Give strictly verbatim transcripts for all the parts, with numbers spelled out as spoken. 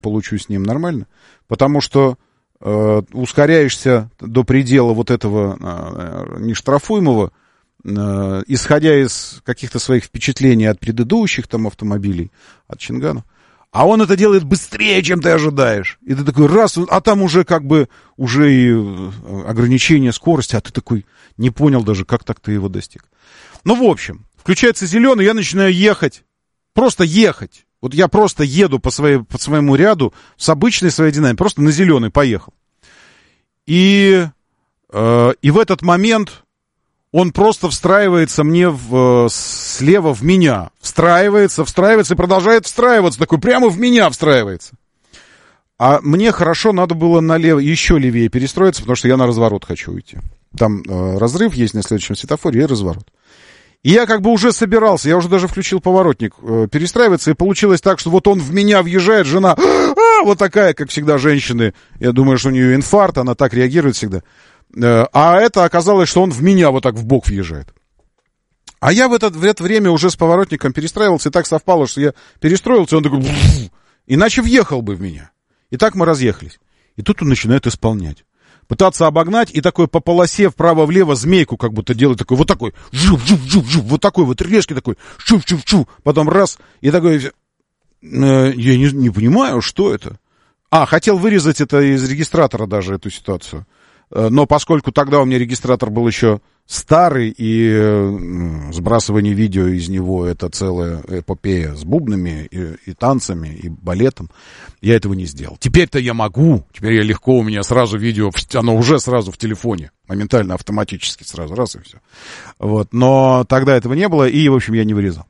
получу с ним нормально, потому что э, ускоряешься до предела вот этого э, нештрафуемого, э, исходя из каких-то своих впечатлений от предыдущих там автомобилей, от Чинганов. А он это делает быстрее, чем ты ожидаешь. И ты такой раз, а там уже как бы уже и ограничение скорости, а ты такой не понял даже, как так ты его достиг. Ну, в общем, включается зеленый, я начинаю ехать. Просто ехать. Вот я просто еду по, своей, по своему ряду с обычной своей динамикой. Просто на зеленый поехал. И, э, и в этот момент он просто встраивается мне в, слева в меня. Встраивается, встраивается и продолжает встраиваться. Такой прямо в меня встраивается. А мне хорошо надо было налево, еще левее перестроиться, потому что я на разворот хочу уйти. Там э, разрыв есть на следующем светофоре и разворот. И я как бы уже собирался, я уже даже включил поворотник, э, перестраиваться, и получилось так, что вот он в меня въезжает, жена, а, вот такая, как всегда, женщины. Я думаю, что у нее инфаркт, она так реагирует всегда. А это оказалось, что он в меня вот так в бок въезжает. А я в это, в это время уже с поворотником перестраивался, и так совпало, что я перестроился, и он такой... Иначе въехал бы в меня. И так мы разъехались. И тут он начинает исполнять. Пытаться обогнать, и такой по полосе вправо-влево змейку как будто делает, такой вот такой, жуп-жуп-жуп-жуп, вот такой вот резкий такой, шуп-шуп-шуп, потом раз, и такой... Я не, не понимаю, что это. А, хотел вырезать это из регистратора даже, эту ситуацию. Но поскольку тогда у меня регистратор был еще старый, и э, сбрасывание видео из него — это целая эпопея с бубнами, и, и танцами, и балетом, я этого не сделал. Теперь-то я могу, теперь я легко, у меня сразу видео, оно уже сразу в телефоне, моментально, автоматически сразу, раз и все. Вот. Но тогда этого не было, и, в общем, я не вырезал.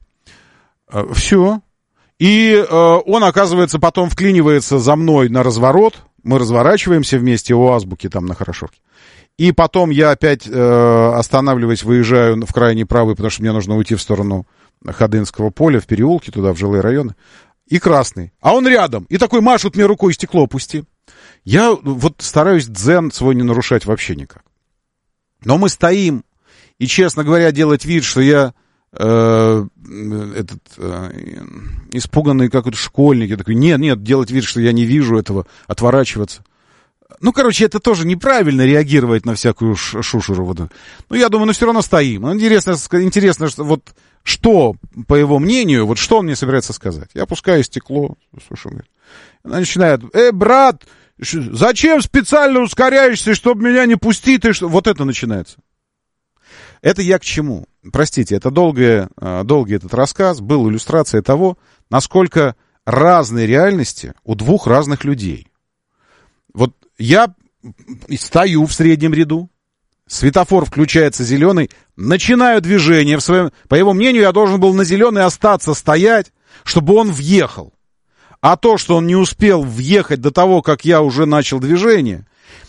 Все. И э, он, оказывается, потом вклинивается за мной на разворот. Мы разворачиваемся вместе у азбуки там на Хорошевке. И потом я опять э, останавливаюсь, выезжаю в крайний правый, потому что мне нужно уйти в сторону Ходынского поля, в переулки, туда, в жилые районы. И красный. А он рядом. И такой машет мне рукой: стекло опусти. Я вот стараюсь дзен свой не нарушать вообще никак. Но мы стоим. И, честно говоря, делать вид, что я... Э, этот э, испуганный какой-то школьник, я такой, нет, нет, делать вид, что я не вижу этого, отворачиваться. Ну, короче, это тоже неправильно реагировать на всякую шушеру. Вот. Ну, я думаю, ну, все равно стоим. Интересно, интересно, что, вот, что, по его мнению, вот что он мне собирается сказать. Я опускаю стекло, слушай, она начинает: э, брат, зачем специально ускоряешься, чтобы меня не пустить? И что? Вот это начинается. Это я к чему? Простите, это долгий, долгий этот рассказ, был иллюстрацией того, насколько разные реальности у двух разных людей. Вот я стою в среднем ряду, светофор включается зеленый, начинаю движение. В своем, по его мнению, я должен был на зеленый остаться стоять, чтобы он въехал. А то, что он не успел въехать до того, как я уже начал движение,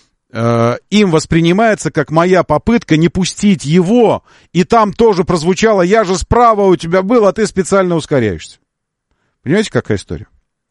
им воспринимается как моя попытка не пустить его, и там тоже прозвучало: я же справа у тебя был, а ты специально ускоряешься. Понимаете, какая история?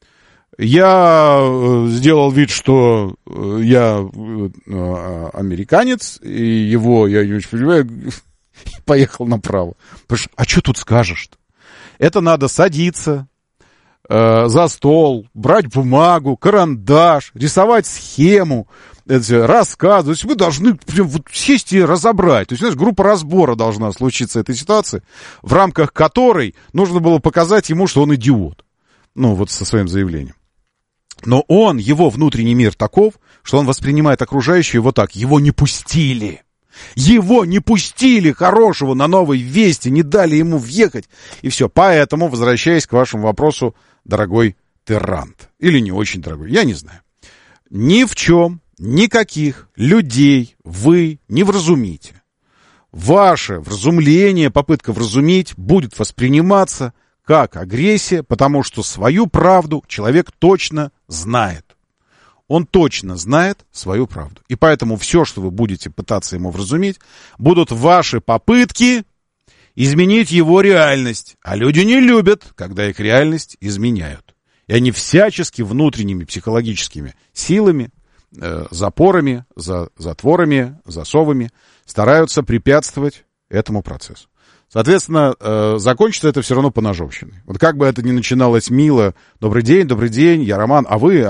Я сделал вид, что я американец, и его я не очень понимаю, поехал направо. А что тут скажешь-то? Это надо садиться э, за стол, брать бумагу, карандаш, рисовать схему, рассказывать. Вы должны прям вот сесть и разобрать. То есть, знаешь, группа разбора должна случиться этой ситуации, в рамках которой нужно было показать ему, что он идиот. Ну, вот со своим заявлением. Но он, его внутренний мир таков, что он воспринимает окружающее вот так: его не пустили. Его не пустили, хорошего, на Новой Вести, не дали ему въехать. И все. Поэтому, возвращаясь к вашему вопросу, дорогой Террант, или не очень дорогой, я не знаю. Ни в чем, никаких людей вы не вразумите. Ваше вразумление, попытка вразумить будет восприниматься как агрессия, потому что свою правду человек точно знает. Он точно знает свою правду. И поэтому все, что вы будете пытаться ему вразумить, будут ваши попытки изменить его реальность. А люди не любят, когда их реальность изменяют. И они всячески внутренними психологическими силами, э, запорами, за, затворами, засовами стараются препятствовать этому процессу. Соответственно, э, закончится это все равно поножовщиной. Вот как бы это ни начиналось мило, добрый день, добрый день, я Роман, а вы...